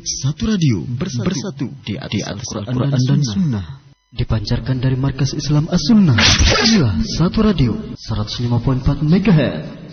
Satu radio bersatu di atas Al-Quran dan Sunnah. Dipancarkan dari Markas Islam As-Sunnah. Inilah Satu Radio 105.4 MHz.